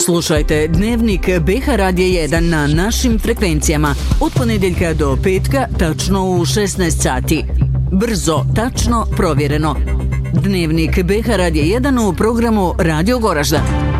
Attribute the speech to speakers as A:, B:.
A: Slušajte Dnevnik BH Radija 1 na našim frekvencijama od ponedjeljka do petka tačno u 16 sati. Brzo, tačno, provjereno. Dnevnik BH Radija 1 u programu Radio Goražda.